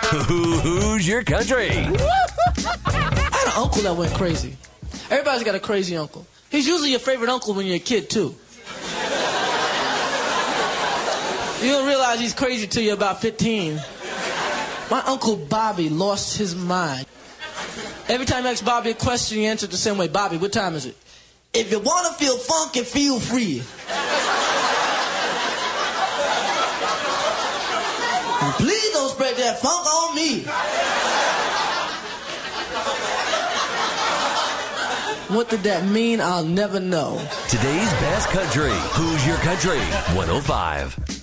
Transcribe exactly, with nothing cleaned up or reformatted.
Who's Your Country? I had an uncle that went crazy. Everybody's got a crazy uncle. He's usually your favorite uncle when you're a kid, too. You don't realize he's crazy till you're about fifteen. My Uncle Bobby lost his mind. Every time I asked Bobby a question, he answered the same way. Bobby, what time is it? If you want to feel funky, feel free. And please don't spread that funk on me. What did that mean? I'll never know. Today's best country. Who's Your Country? one oh five.